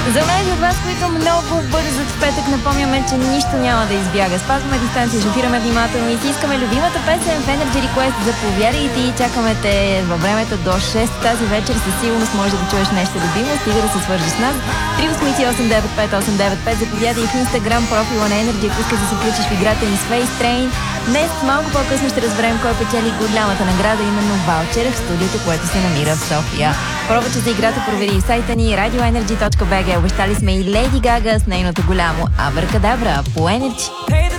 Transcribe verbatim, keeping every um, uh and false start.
За тези от вас, които много бързат в петък, напомняме, че нищо няма да избяга. Спазваме дистанция, шофираме внимателно и си искаме любимата песен в Energy Request. Заповядайте и чакаме те във времето до шест тази вечер. Със сигурност може да чуеш нещо любимо, стига да се свържеш с нас. три осем девет пет осем девет пет. Заповядай и в Instagram профила на Energy, ако искаш да се включиш в играта ни с Face Train. Днес малко по-късно ще разберем кой печели голямата награда, именно ваучер в студиото, което се намира в София. Пробвача за играта провери сайта ни радио енерджи точка би джи. Обещали сме и Леди Гага с нейното голямо Абракадабра по Energy.